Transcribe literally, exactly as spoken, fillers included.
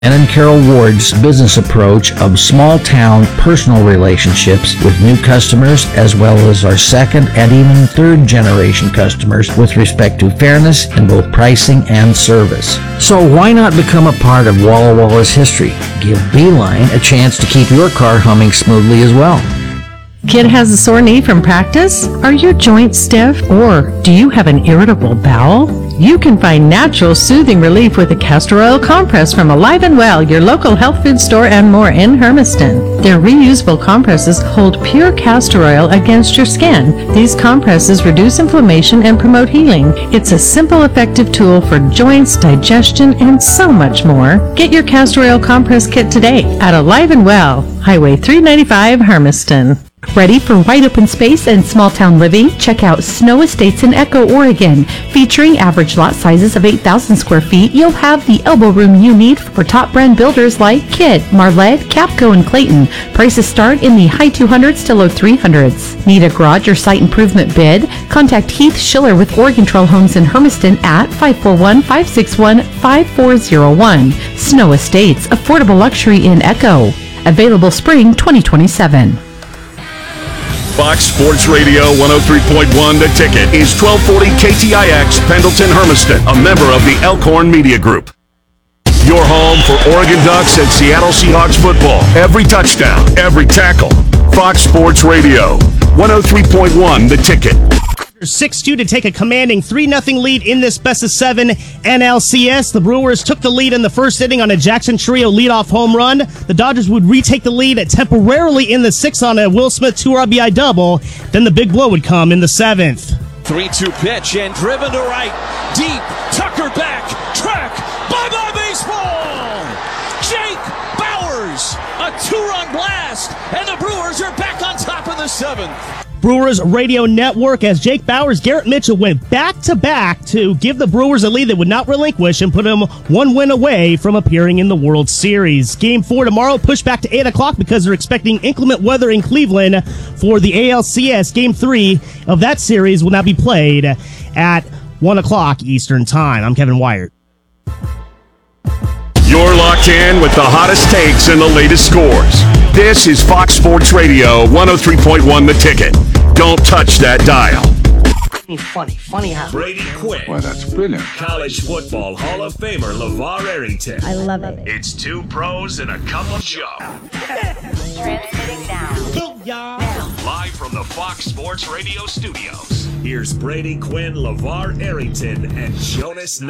and Carol Ward's business approach of small-town personal relationships with new customers as well as our second and even third-generation customers with respect to fairness in both pricing and service. So why not become a part of Walla Walla's history? Give Beeline a chance to keep your car humming smoothly as well. Kid has a sore knee from practice? Are your joints stiff? Or do you have an irritable bowel? You can find natural soothing relief with a castor oil compress from Alive and Well, your local health food store and more in Hermiston. Their reusable compresses hold pure castor oil against your skin. These compresses reduce inflammation and promote healing. It's a simple, effective tool for joints, digestion, and so much more. Get your castor oil compress kit today at Alive and Well, Highway three ninety-five, Hermiston. Ready for wide open space and small town living? Check out Snow Estates in Echo, Oregon. Featuring average lot sizes of eight thousand square feet, you'll have the elbow room you need for top brand builders like Kidd, Marlette, Capco, and Clayton. Prices start in the high two hundreds to low three hundreds. Need a garage or site improvement bid? Contact Heath Schiller with Oregon Trail Homes in Hermiston at five four one, five six one, five four zero one. Snow Estates, affordable luxury in Echo. Available spring twenty twenty-seven. Fox Sports Radio one oh three point one The Ticket is twelve forty K T I X Pendleton Hermiston, a member of the Elkhorn Media Group. Your home for Oregon Ducks and Seattle Seahawks football. Every touchdown, every tackle. Fox Sports Radio one oh three point one The Ticket. six two to take a commanding three nothing lead in this best of seven N L C S. The Brewers took the lead in the first inning on a Jackson Trio leadoff home run. The Dodgers would retake the lead temporarily in the sixth on a Will Smith two R B I double. Then the big blow would come in the seventh. three two pitch and driven to right. Deep. Tucker back. Track. Bye-bye baseball. Jake Bauers. A two-run blast. And the Brewers are back on top of the seventh. Brewers Radio Network as Jake Bauers, Garrett Mitchell went back-to-back to give the Brewers a lead they would not relinquish and put them one win away from appearing in the World Series. Game four tomorrow pushed back to eight o'clock because they're expecting inclement weather in Cleveland for the A L C S. Game three of that series will now be played at one o'clock Eastern Time. I'm Kevin Wyatt. You're locked in with the hottest takes and the latest scores. This is Fox Sports Radio one oh three point one The Ticket. Don't touch that dial. Funny, funny how. Brady Quinn. Why, that's brilliant. College football Hall of Famer LeVar Arrington. I love it. It's two pros and a cup of Joe. Transmitting now. Go, y'all. Live from the Fox Sports Radio studios. Here's Brady Quinn, LeVar Arrington, and Jonas Knox.